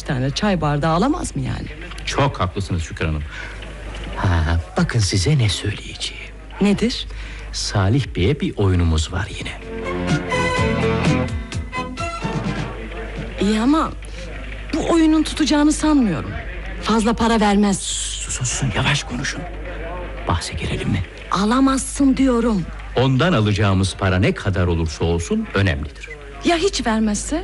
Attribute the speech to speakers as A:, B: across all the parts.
A: tane çay bardağı alamaz mı yani?
B: Çok haklısınız Şükran Hanım.
C: Bakın size ne söyleyeceğim.
A: Nedir?
C: Salih Bey'e bir oyunumuz var yine.
A: İyi ama bu oyunun tutacağını sanmıyorum. Fazla para vermez.
C: Susun, yavaş konuşun. Bahse girelim mi?
A: Alamazsın diyorum.
C: Ondan alacağımız para ne kadar olursa olsun önemlidir.
A: Ya hiç vermezse?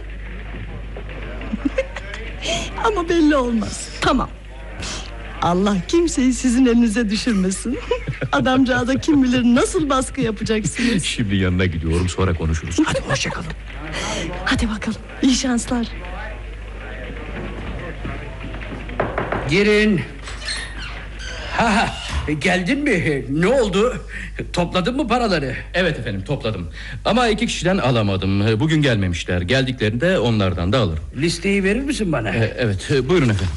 A: Ama belli olmaz. Tamam. Allah kimseyi sizin elinize düşürmesin. Adamcağıza da kim bilir nasıl baskı yapacaksınız.
C: Şimdi yanına gidiyorum, sonra konuşuruz. Hadi hoşçakalın.
A: Hadi bakalım, iyi şanslar.
D: Girin. Geldin mi? Ne oldu? Topladın mı paraları?
B: Evet efendim, topladım. Ama 2 kişiden alamadım. Bugün gelmemişler. Geldiklerinde onlardan da alırım.
D: Listeyi verir misin bana?
B: Evet, buyurun efendim.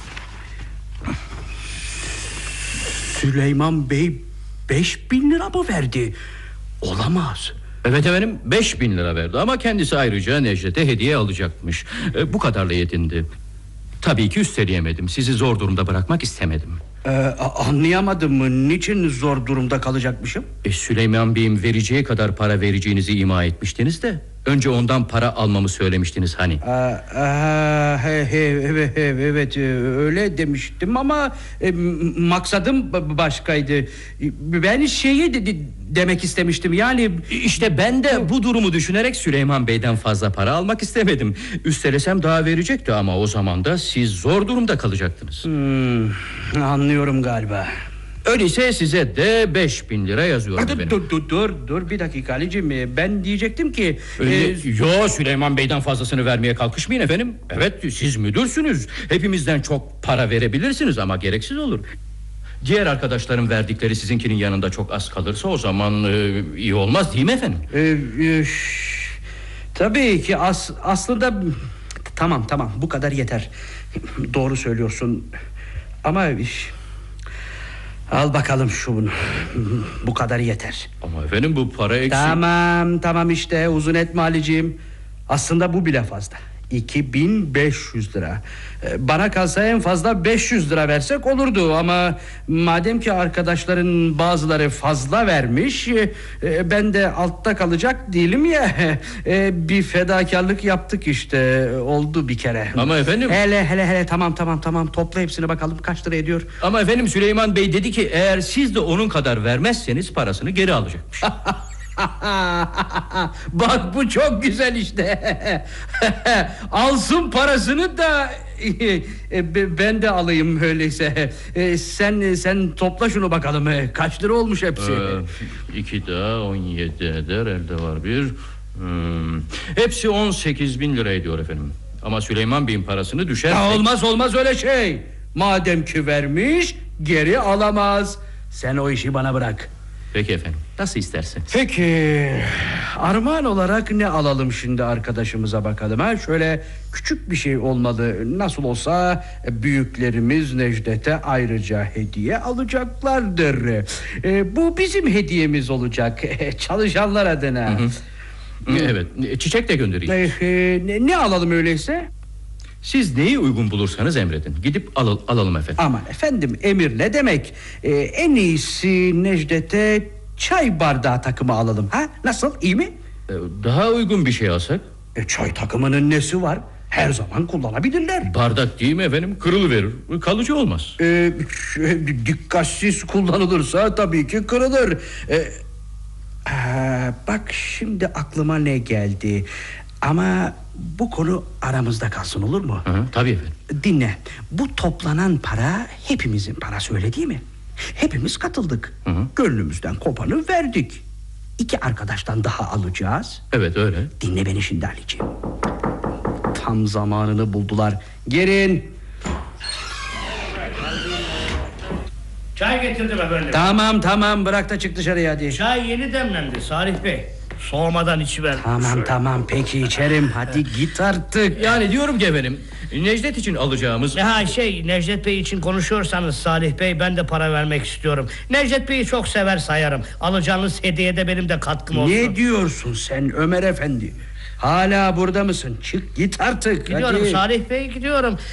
D: Süleyman Bey 5.000 lira mı verdi? Olamaz.
B: Evet efendim, 5.000 lira verdi. Ama kendisi ayrıca Necdet'e hediye alacakmış. Bu kadarla yetindi. Tabii ki üsteleyemedim. Sizi zor durumda bırakmak istemedim.
D: Anlayamadım mı? Niçin zor durumda kalacakmışım?
B: Süleyman Bey'in vereceği kadar para vereceğinizi ima etmiştiniz de önce ondan para almamı söylemiştiniz hani.
D: Evet, öyle demiştim ama maksadım başkaydı. Ben demek istemiştim yani.
B: İşte ben de bu durumu düşünerek Süleyman Bey'den fazla para almak istemedim. Üstelesem daha verecekti ama o zaman da siz zor durumda kalacaktınız.
D: Anlıyorum galiba.
B: Öyleyse size de 5.000 lira yazıyorum efendim.
D: Dur bir dakika Ali'cim, ben diyecektim ki
B: Yo, Süleyman Bey'den fazlasını vermeye kalkışmayın efendim. Evet, siz müdürsünüz. Hepimizden çok para verebilirsiniz ama gereksiz olur. Diğer arkadaşların verdikleri sizinkinin yanında çok az kalırsa o zaman iyi olmaz değil mi efendim?
D: Tabii ki aslında tamam bu kadar yeter. Doğru söylüyorsun. Ama al bakalım bunu. Bu kadar yeter.
B: Ama efendim bu para eksik.
D: Tamam işte, uzun etme Ali'ciğim. Aslında bu bile fazla. 2.500 lira. Bana kalsa en fazla 500 lira versek olurdu ama madem ki arkadaşların bazıları fazla vermiş, ben de altta kalacak değilim ya. Bir fedakarlık yaptık işte, oldu bir kere.
B: Ama efendim.
D: Hele tamam, topla hepsini bakalım kaç lira ediyor.
B: Ama efendim Süleyman Bey dedi ki eğer siz de onun kadar vermezseniz parasını geri alacakmış.
D: Bak bu çok güzel işte. Alsın parasını da ben de alayım öyleyse. Sen topla şunu bakalım. Kaç lira olmuş hepsi?
B: 2 daha 17 eder, elde var bir. Hepsi 18.000 lira ediyor efendim. Ama Süleyman Bey'in parasını düşer.
D: Olmaz öyle şey. Madem ki vermiş, geri alamaz. Sen o işi bana bırak.
B: Peki efendim, nasıl isterseniz.
D: Peki, armağan olarak ne alalım şimdi arkadaşımıza bakalım ha? Şöyle küçük bir şey olmalı. Nasıl olsa büyüklerimiz Necdet'e ayrıca hediye alacaklardır. Bu bizim hediyemiz olacak. Çalışanlar adına.
B: Evet, çiçek de göndereyim.
D: Ne alalım öyleyse?
B: Siz neyi uygun bulursanız emredin. Gidip alalım efendim.
D: Aman efendim, emir ne demek? En iyisi Necdet'e çay bardağı takımı alalım ha? Nasıl, iyi mi?
B: Daha uygun bir şey alsak?
D: Çay takımının nesi var? Her zaman kullanabilirler.
B: Bardak değil mi efendim? Kırılıverir, kalıcı olmaz.
D: Dikkatsiz kullanılırsa tabii ki kırılır. Bak şimdi aklıma ne geldi. Ama bu konu aramızda kalsın, olur mu?
B: Tabii efendim.
D: Dinle, bu toplanan para hepimizin parası, öyle değil mi? Hepimiz katıldık. Gönlümüzden kopanı verdik. 2 arkadaştan daha alacağız.
B: Evet öyle.
D: Dinle beni şimdi Ali'ciğim. Tam zamanını buldular. Girin.
E: Çay getirdim efendim.
D: Tamam, bırak da çık dışarıya hadi.
E: Çay yeni demlendi Salih Bey. Soğumadan içiver.
D: Tamam peki içerim. Hadi git artık.
B: Yani diyorum ki efendim, Necdet için alacağımız...
E: Necdet Bey için konuşuyorsanız Salih Bey, ben de para vermek istiyorum. Necdet Bey'i çok sever sayarım. Alacağınız hediyede benim de katkım olsun.
D: Ne diyorsun sen Ömer Efendi? Hala burada mısın? Çık git artık.
E: Gidiyorum
D: hadi.
E: Salih Bey, gidiyorum.